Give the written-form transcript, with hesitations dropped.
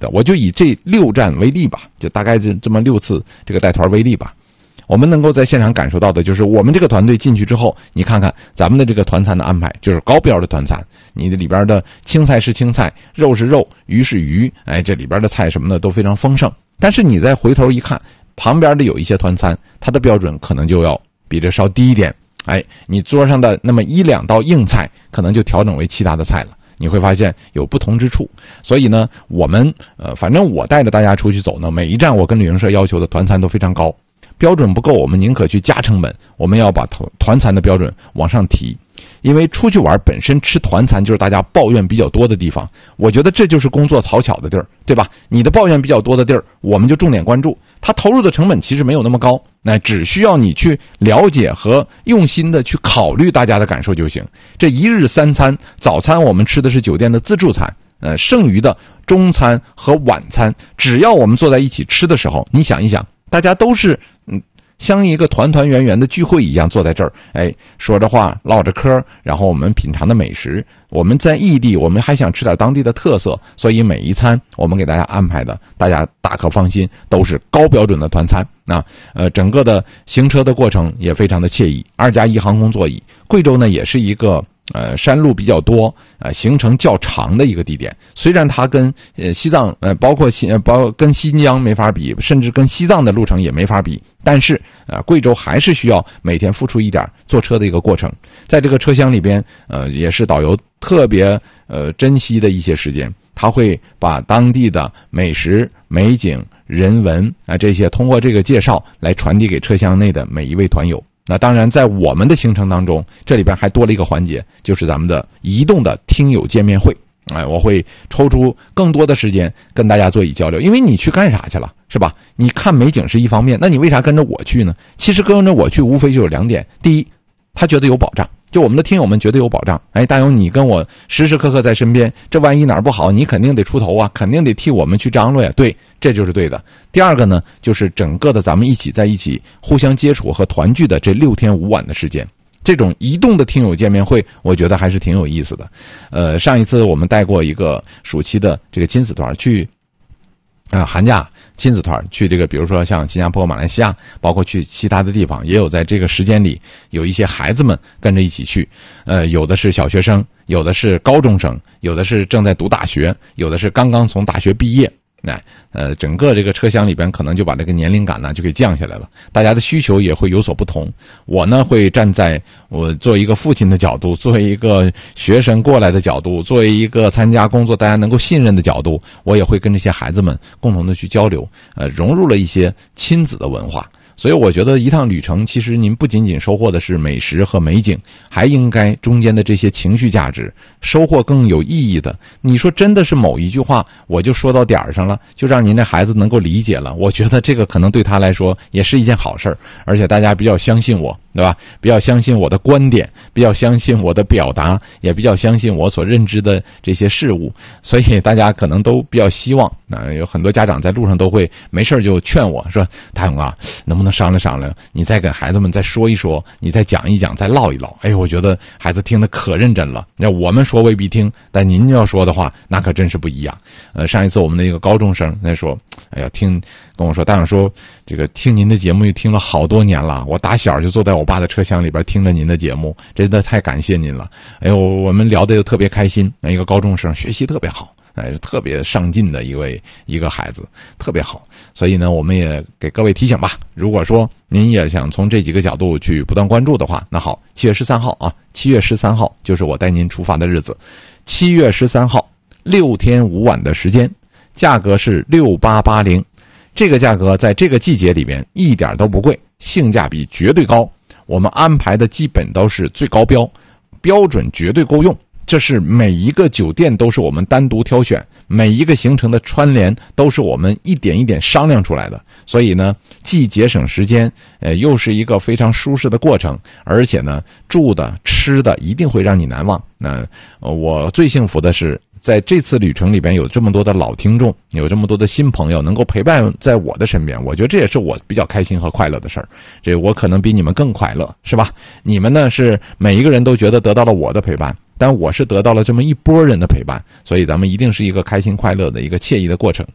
的。我就以这6站为例吧，就大概这么6次这个带团为例吧。我们能够在现场感受到的就是我们这个团队进去之后，你看看咱们的这个团餐的安排，就是高标的团餐，你的里边的青菜是青菜，肉是肉，鱼是鱼，这里边的菜什么的都非常丰盛。但是你再回头一看，旁边的有一些团餐，它的标准可能就要比这稍低一点，你桌上的那么1-2道硬菜可能就调整为其他的菜了，你会发现有不同之处。所以呢，我们反正我带着大家出去走呢，每一站我跟旅行社要求的团餐都非常高，标准不够我们宁可去加成本，我们要把团餐的标准往上提。因为出去玩本身吃团餐就是大家抱怨比较多的地方，我觉得这就是工作讨巧的地儿，对吧？你的抱怨比较多的地儿，我们就重点关注，它投入的成本其实没有那么高，那只需要你去了解和用心的去考虑大家的感受就行。这一日3餐，早餐我们吃的是酒店的自助餐，剩余的中餐和晚餐，只要我们坐在一起吃的时候，你想一想，大家都是像一个团团圆圆的聚会一样坐在这儿，说着话唠着嗑，然后我们品尝的美食。我们在异地，我们还想吃点当地的特色，所以每一餐我们给大家安排的，大家大可放心，都是高标准的团餐整个的行车的过程也非常的惬意，2+1航空座椅。贵州呢也是一个山路比较多，行程较长的一个地点。虽然它跟西藏跟新疆没法比，甚至跟西藏的路程也没法比，但是贵州还是需要每天付出一点坐车的一个过程。在这个车厢里边也是导游特别珍惜的一些时间，他会把当地的美食、美景、人文这些通过这个介绍来传递给车厢内的每一位团友。那当然在我们的行程当中，这里边还多了一个环节，就是咱们的移动的听友见面会。我会抽出更多的时间跟大家做以交流，因为你去干啥去了，是吧？你看美景是一方面，那你为啥跟着我去呢？其实跟着我去无非就有2点。第一，他觉得有保障，就我们的听友们觉得有保障。大勇你跟我时时刻刻在身边，这万一哪儿不好，你肯定得出头啊，肯定得替我们去张罗呀。对，这就是对的。第二个呢，就是整个的咱们在一起互相接触和团聚的这6天5晚的时间。这种移动的听友见面会，我觉得还是挺有意思的。上一次我们带过一个暑期的这个亲子团去，寒假亲子团去这个，比如说像新加坡、马来西亚，包括去其他的地方，也有在这个时间里有一些孩子们跟着一起去。有的是小学生，有的是高中生，有的是正在读大学，有的是刚刚从大学毕业。整个这个车厢里边可能就把这个年龄感呢就给降下来了，大家的需求也会有所不同。我呢会站在我作为一个父亲的角度，作为一个学生过来的角度，作为一个参加工作大家能够信任的角度，我也会跟这些孩子们共同的去交流，融入了一些亲子的文化。所以我觉得一趟旅程，其实您不仅仅收获的是美食和美景，还应该中间的这些情绪价值，收获更有意义的。你说真的是某一句话我就说到点儿上了，就让您的孩子能够理解了，我觉得这个可能对他来说也是一件好事儿。而且大家比较相信我，对吧？比较相信我的观点，比较相信我的表达，也比较相信我所认知的这些事物，所以大家可能都比较希望。有很多家长在路上都会没事就劝我说，大勇啊，能不能商量商量，你再跟孩子们再说一说，你再讲一讲，再唠一唠。我觉得孩子听得可认真了。那我们说未必听，但您要说的话那可真是不一样。上一次我们的一个高中生那说，跟我说，大勇说这个听您的节目又听了好多年了，我打小就坐在我爸的车厢里边听着您的节目，真的太感谢您了。我们聊得又特别开心。一个高中生学习特别好，特别上进的一个孩子，特别好。所以呢，我们也给各位提醒吧，如果说您也想从这几个角度去不断关注的话，那好，7月13号啊，7月13号就是我带您出发的日子。7月13号6天5晚的时间，价格是6880，这个价格在这个季节里面一点都不贵，性价比绝对高。我们安排的基本都是最高标，标准绝对够用。这是每一个酒店都是我们单独挑选，每一个行程的串联都是我们一点一点商量出来的。所以呢，既节省时间，又是一个非常舒适的过程，而且呢，住的吃的一定会让你难忘。我最幸福的是，在这次旅程里边有这么多的老听众，有这么多的新朋友能够陪伴在我的身边，我觉得这也是我比较开心和快乐的事儿。这我可能比你们更快乐，是吧？你们呢是每一个人都觉得得到了我的陪伴，但我是得到了这么一波人的陪伴，所以咱们一定是一个开心快乐的一个惬意的过程。